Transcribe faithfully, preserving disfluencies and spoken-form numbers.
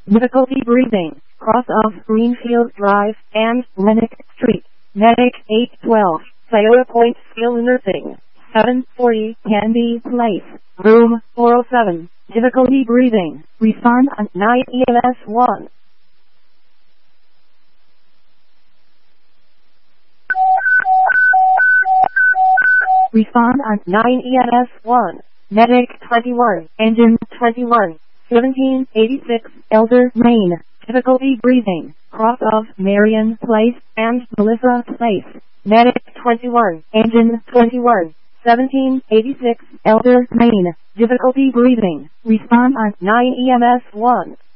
Difficulty breathing, cross of Greenfield Drive and Lennox Street. Medic eight twelve, Sierra Point Skilled Nursing. seven forty Candy Place, room four oh seven. Difficulty breathing. Respond on nine E M S one. Respond on nine E M S one. Medic twenty-one, Engine twenty-one, seventeen eighty-six, Elder Lane. Difficulty breathing, cross of Marion Place and Melissa Place. Medic twenty-one, Engine twenty-one, seventeen eighty-six, Elder Lane. Difficulty breathing. Respond on nine E M S one.